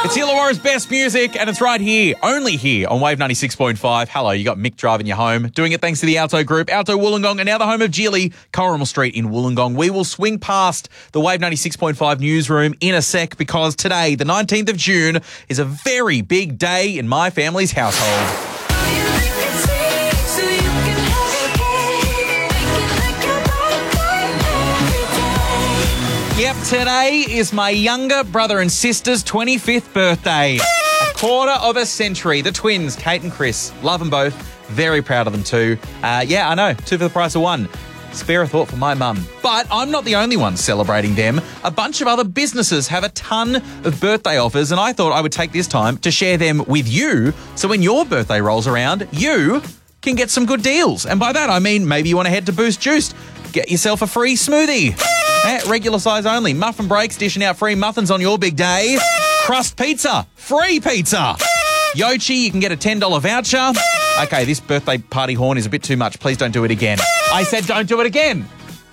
It's Illawarra's best music, and it's right here, only here on Wave 96.5. Hello, you got Mick driving you home. Doing it thanks to the Alto Group, Alto Wollongong, and now the home of Geely, Corrimal Street in Wollongong. We will swing past the Wave 96.5 newsroom in a sec because today, the 19th of June, is a very big day in my family's household. Yep, today is my younger brother and sister's 25th birthday. A quarter of a century. The twins, Kate and Chris. Love them both. Very proud of them too. Yeah, I know. 2 for the price of 1. Spare a thought for my mum. But I'm not the only one celebrating them. A bunch of other businesses have a ton of birthday offers, and I thought I would take this time to share them with you, so when your birthday rolls around, you can get some good deals. And by that, I mean maybe you want to head to Boost Juiced. Get yourself a free smoothie. Regular size only. Muffin Breaks dishing out free muffins on your big day. Crust Pizza. Free pizza. Yochi, you can get a $10 voucher. Okay, this birthday party horn is a bit too much. Please don't do it again. I said don't do it again.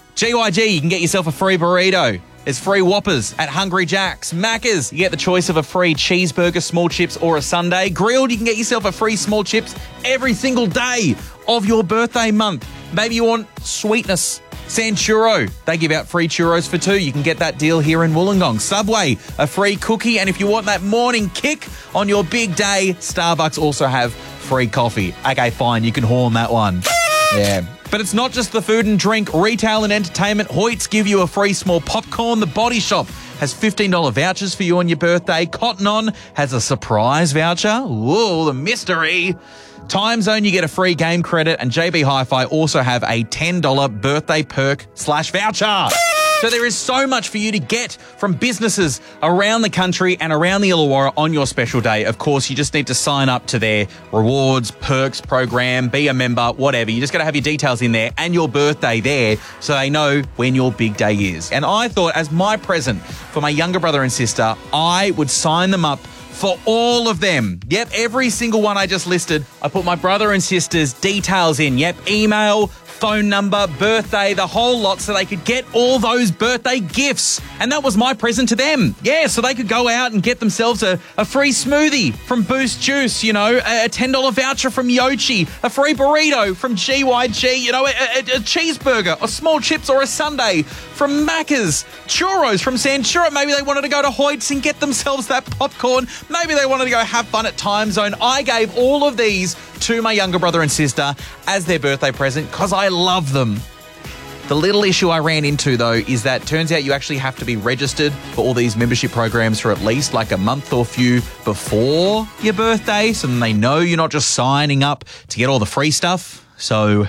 GYG, you can get yourself a free burrito. There's free Whoppers at Hungry Jack's. Macca's, you get the choice of a free cheeseburger, small chips, or a sundae. Grilled, you can get yourself a free small chips every single day of your birthday month. Maybe you want sweetness. Sanchuro, they give out free churros for 2. You can get that deal here in Wollongong. Subway, a free cookie. And if you want that morning kick on your big day, Starbucks also have free coffee. Okay, fine, you can horn that one. Yeah. But it's not just the food and drink. Retail and entertainment. Hoyts give you a free small popcorn. The Body Shop has $15 vouchers for you on your birthday. Cotton On has a surprise voucher. Whoa, the mystery. Time Zone, you get a free game credit, and JB Hi-Fi also have a $10 birthday perk/voucher. So there is so much for you to get from businesses around the country and around the Illawarra on your special day. Of course, you just need to sign up to their rewards, perks program, be a member, whatever. You just got to have your details in there and your birthday there so they know when your big day is. And I thought, as my present for my younger brother and sister, I would sign them up for all of them. Yep, every single one I just listed. I put my brother and sister's details in. Yep, email, phone number, birthday, the whole lot, so they could get all those birthday gifts. And that was my present to them. Yeah, so they could go out and get themselves a free smoothie from Boost Juice, you know, a $10 voucher from Yochi, a free burrito from GYG, you know, a cheeseburger, or small chips or a sundae from Macca's, churros from Sanchuro. Maybe they wanted to go to Hoyts and get themselves that popcorn. Maybe they wanted to go have fun at Time Zone. I gave all of these to my younger brother and sister as their birthday present because I love them. The little issue I ran into, though, is that turns out you actually have to be registered for all these membership programs for at least like a month or few before your birthday, so then they know you're not just signing up to get all the free stuff. So,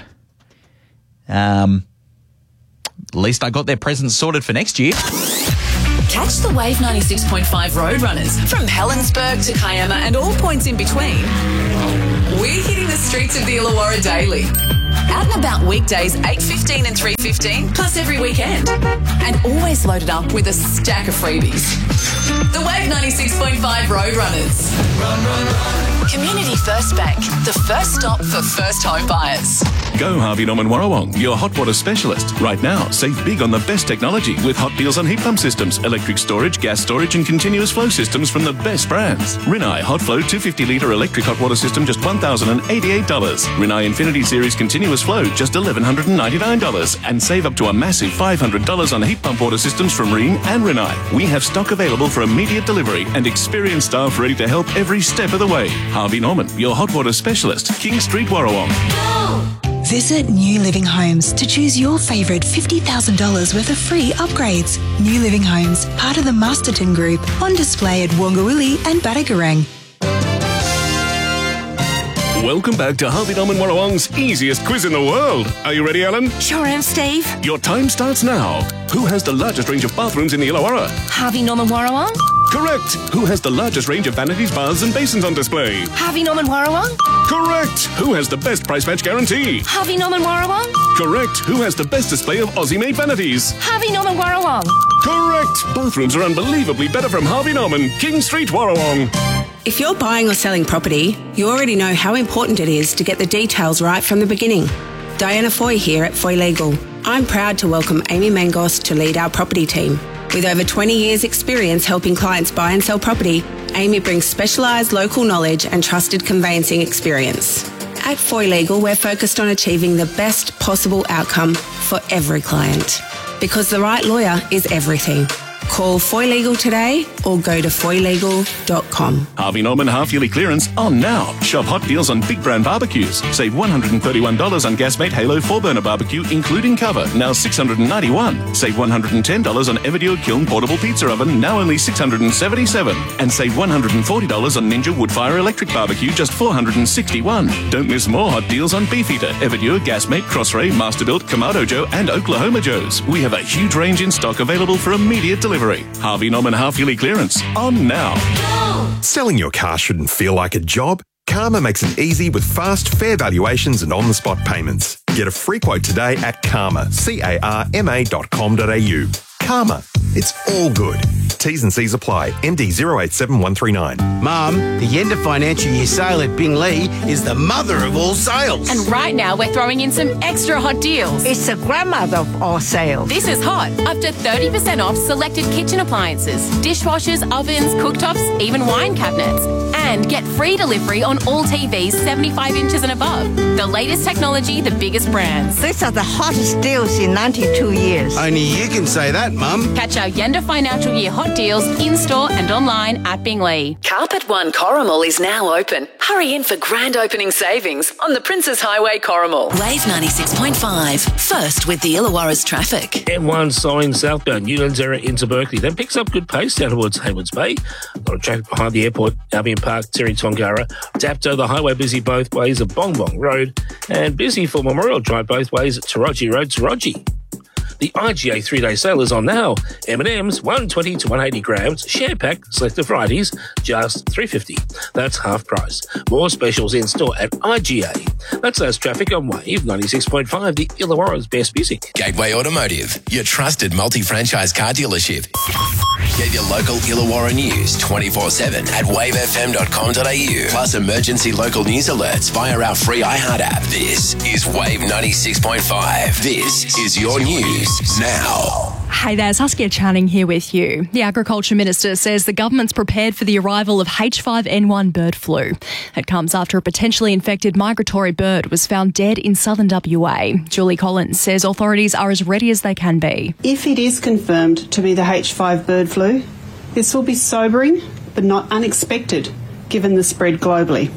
at least I got their presents sorted for next year. Catch the Wave 96.5 Roadrunners from Helensburgh to Kiama and all points in between. We're hitting the streets of the Illawarra daily. Out and about weekdays 8:15 and 3:15, plus every weekend. And always loaded up with a stack of freebies. The Wave 96.5 Roadrunners. Run, run, run. Community First Bank, the first stop for first home buyers. Go Harvey Norman Warrawong, your hot water specialist. Right now, save big on the best technology with hot deals on heat pump systems, electric storage, gas storage and continuous flow systems from the best brands. Rinnai Hot Flow 250-litre electric hot water system, just $1,088. Rinnai Infinity Series continuous flow, just $1,199. And save up to a massive $500 on heat pump water systems from Rheem and Rinnai. We have stock available for immediate delivery and experienced staff ready to help every step of the way. Harvey Norman, your hot water specialist, King Street, Warrawong. Visit New Living Homes to choose your favourite $50,000 worth of free upgrades. New Living Homes, part of the Masterton Group, on display at Wongawilli and Battigarang. Welcome back to Harvey Norman Warrawong's easiest quiz in the world. Are you ready, Ellen? Sure am, Steve. Your time starts now. Who has the largest range of bathrooms in the Illawarra? Harvey Norman Warrawong. Correct. Who has the largest range of vanities, baths and basins on display? Harvey Norman Warrawong. Correct. Who has the best price match guarantee? Harvey Norman Warrawong. Correct. Who has the best display of Aussie-made vanities? Harvey Norman Warrawong. Correct. Bathrooms are unbelievably better from Harvey Norman, King Street, Warrawong. If you're buying or selling property, you already know how important it is to get the details right from the beginning. Diana Foy here at Foy Legal. I'm proud to welcome Amy Mangos to lead our property team. With over 20 years' experience helping clients buy and sell property, Amy brings specialised local knowledge and trusted conveyancing experience. At Foy Legal, we're focused on achieving the best possible outcome for every client. Because the right lawyer is everything. Call Foy Legal today or go to foylegal.com. Harvey Norman half-yearly clearance on now. Shop hot deals on big brand barbecues. Save $131 on Gasmate Halo 4-burner barbecue, including cover, now $691. Save $110 on Everdure Kiln portable pizza oven, now only $677. And save $140 on Ninja Woodfire electric barbecue, just $461. Don't miss more hot deals on Beefeater, Everdure, Gasmate, Crossray, Masterbuilt, Kamado Joe, and Oklahoma Joe's. We have a huge range in stock available for immediate delivery. Harvey Norman half-yearly clearance on now. Selling your car shouldn't feel like a job. Karma makes it easy with fast, fair valuations and on-the-spot payments. Get a free quote today at karma, CARMA.com.au. Karma. It's all good. T's and C's apply. MD 087139. Mum, the end of financial year sale at Binglee is the mother of all sales. And right now we're throwing in some extra hot deals. It's the grandmother of all sales. This is hot. Up to 30% off selected kitchen appliances, dishwashers, ovens, cooktops, even wine cabinets. And get free delivery on all TVs 75 inches and above. The latest technology, the biggest brands. These are the hottest deals in 92 years. Only you can say that, Mum. Catch our Yenda Financial Year hot deals in-store and online at Binglee. Carpet One Corrimal is now open. Hurry in for grand opening savings on the Princes Highway Corrimal. Wave 96.5. First with the Illawarra's traffic. M1 Soaring southbound Newlands area into Berkeley. Then picks up good pace down towards Haywards Bay. A lot of traffic behind the airport, Albion Park, Terry Tongara. Dapto, the highway busy both ways at Bong Bong Road. And busy for Memorial Drive both ways at Taroji Road, Taroji. The IGA 3-day sale is on now. M&M's 120 to 180 grams, share pack, selected varieties, just $3.50. That's half price. More specials in store at IGA. That's us traffic on Wave 96.5, the Illawarra's best music. Gateway Automotive, your trusted multi-franchise car dealership. Get your local Illawarra news 24/7 at wavefm.com.au. Plus emergency local news alerts via our free iHeart app. This is Wave 96.5. This is your news now. Hey there, Saskia Channing here with you. The Agriculture Minister says the government's prepared for the arrival of H5N1 bird flu. It comes after a potentially infected migratory bird was found dead in southern WA. Julie Collins says authorities are as ready as they can be. If it is confirmed to be the H5 bird flu, this will be sobering but not unexpected given the spread globally.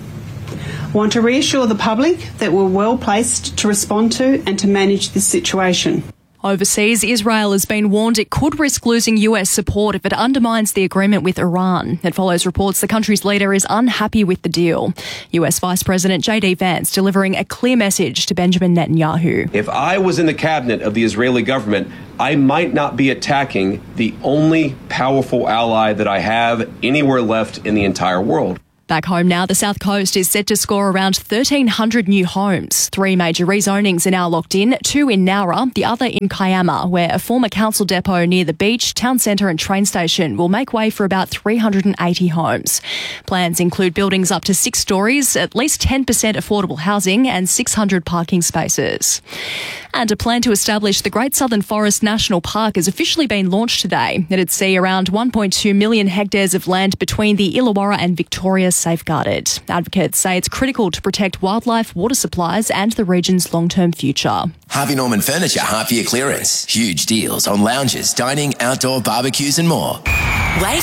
I want to reassure the public that we're well placed to respond to and to manage this situation. Overseas, Israel has been warned it could risk losing US support if it undermines the agreement with Iran. It follows reports the country's leader is unhappy with the deal. US Vice President J.D. Vance delivering a clear message to Benjamin Netanyahu. If I was in the cabinet of the Israeli government, I might not be attacking the only powerful ally that I have anywhere left in the entire world. Back home now, the South Coast is set to score around 1,300 new homes. 3 major rezonings are now locked in, 2 in Nowra, the other in Kiama, where a former council depot near the beach, town centre and train station will make way for about 380 homes. Plans include buildings up to 6 storeys, at least 10% affordable housing and 600 parking spaces. And a plan to establish the Great Southern Forest National Park has officially been launched today. It'd see around 1.2 million hectares of land between the Illawarra and Victoria safeguarded. Advocates say it's critical to protect wildlife, water supplies and the region's long-term future. Harvey Norman Furniture half-year clearance. Huge deals on lounges, dining, outdoor barbecues and more. Wave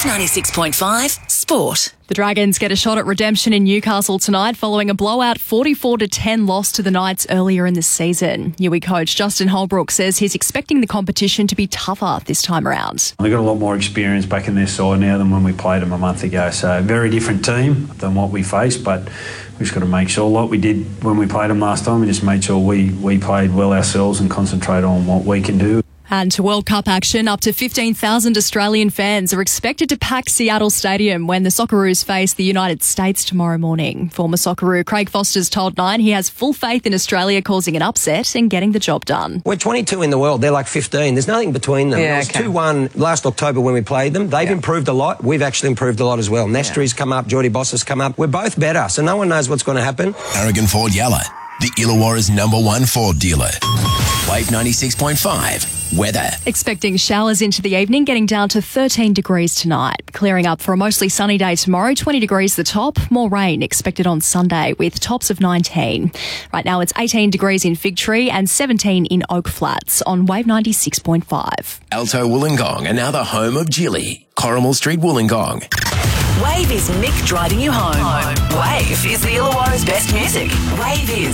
96.5 Sport. The Dragons get a shot at redemption in Newcastle tonight following a blowout 44-10 loss to the Knights earlier in the season. Newey coach Justin Holbrook says he's expecting the competition to be tougher this time around. They've got a lot more experience back in their side now than when we played them a month ago. So a very different team than what we faced, but we've just got to make sure, like we did when we played them last time, we just made sure we played well ourselves and concentrate on what we can do. And to World Cup action, up to 15,000 Australian fans are expected to pack Seattle Stadium when the Socceroos face the United States tomorrow morning. Former Socceroo Craig Foster's told Nine he has full faith in Australia causing an upset and getting the job done. We're 22 in the world. They're like 15. There's nothing between them. Yeah, it was 2-1 last October when we played them. They've improved a lot. We've actually improved a lot as well. Nestry's come up. Geordie Boss has come up. We're both better, so no one knows what's going to happen. Aragon Ford Yalla, the Illawarra's #1 Ford dealer. Wave 96.5. Weather. Expecting showers into the evening, getting down to 13 degrees tonight. Clearing up for a mostly sunny day tomorrow, 20 degrees the top. More rain expected on Sunday with tops of 19. Right now it's 18 degrees in Fig Tree and 17 in Oak Flats on Wave 96.5. Alto Wollongong are now the home of Jilly. Corrimal Street, Wollongong. Wave is Mick driving you home. Wave is the Illawarra's best music. Wave is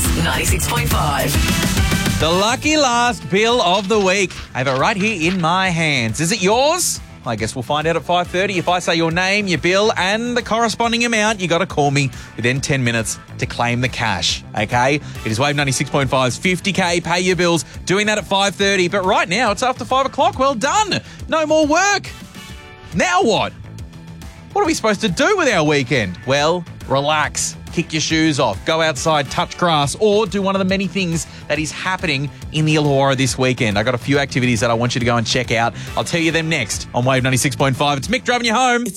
96.5. The lucky last bill of the week. I have it right here in my hands. Is it yours? I guess we'll find out at 5:30. If I say your name, your bill, and the corresponding amount, you got to call me within 10 minutes to claim the cash, okay? It is Wave 96.5's 50K, pay your bills. Doing that at 5:30. But right now, it's after 5 o'clock. Well done. No more work. Now what? What are we supposed to do with our weekend? Well, relax, kick your shoes off, go outside, touch grass, or do one of the many things that is happening in the Illawarra this weekend. I got a few activities that I want you to go and check out. I'll tell you them next on Wave 96.5. It's Mick driving you home.